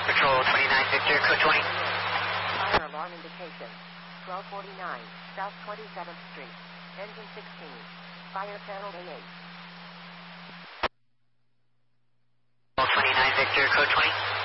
Patrol 29 Victor, code 20. Fire alarm indication. 1249 South 27th Street. Engine 16. Fire channel A8. Patrol 29 Victor, code 20.